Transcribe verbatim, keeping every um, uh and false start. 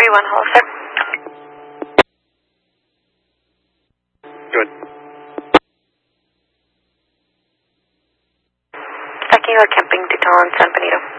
thirty-one, hello, sir. Good. Stacking or camping to San Benito.